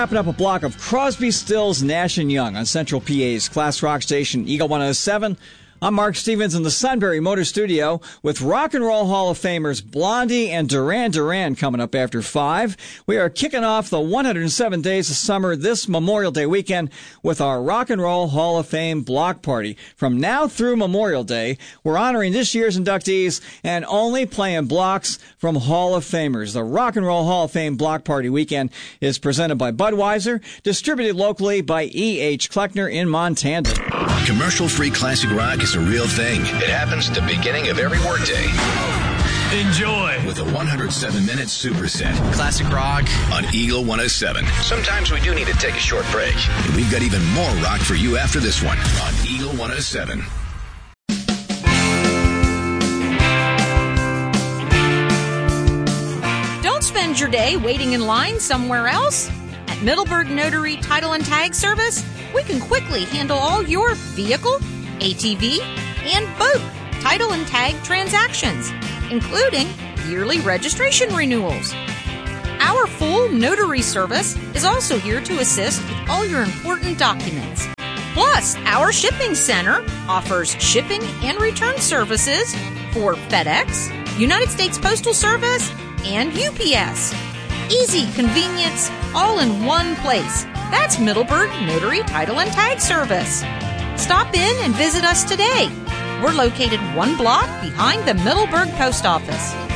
Wrapping up a block of Crosby, Stills, Nash & Young on Central PA's class rock station, Eagle 107. I'm Mark Stevens in the Sunbury Motor Studio with Rock and Roll Hall of Famers Blondie and Duran Duran coming up after 5. We are kicking off the 107 days of summer this Memorial Day weekend with our Rock and Roll Hall of Fame block party. From now through Memorial Day, we're honoring this year's inductees and only playing blocks from Hall of Famers. The Rock and Roll Hall of Fame block party weekend is presented by Budweiser, distributed locally by E.H. Kleckner in Montana. Commercial-free classic rock is a real thing. It happens at the beginning of every workday. Enjoy with a 107-minute superset. Classic rock on Eagle 107. Sometimes we do need to take a short break. And we've got even more rock for you after this one on Eagle 107. Don't spend your day waiting in line somewhere else. At Middleburg Notary Title and Tag Service, we can quickly handle all your vehicle, ATV, and boat title and tag transactions, including yearly registration renewals. Our full notary service is also here to assist with all your important documents. Plus, our shipping center offers shipping and return services for FedEx, United States Postal Service, and UPS. Easy convenience, all in one place. That's Middleburg Notary Title and Tag Service. Stop in and visit us today. We're located one block behind the Middleburg Post Office.